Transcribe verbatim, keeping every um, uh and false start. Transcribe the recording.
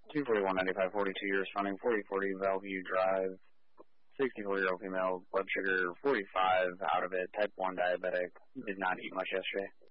two forty-one ninety-five, forty-two years, running forty forty, Bellevue Drive, sixty-four-year-old female, blood sugar forty-five, out of it, type one diabetic, did not eat much yesterday.